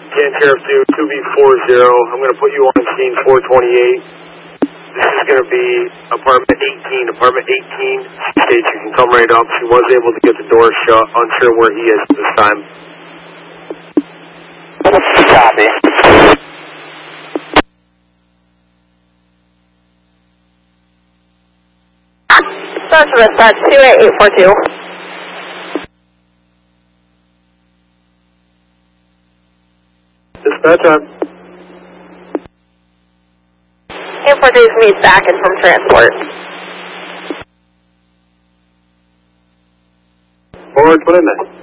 Can Sheriff 2B40. I'm going to put you on scene 428. This is going to be apartment 18. Apartment 18 states you can come right up. She was able to get the door shut. Unsure where he is at this time. Copy. Dispatch 28842. Dispatch on. 842 is me back in from transport. Forward, put in there.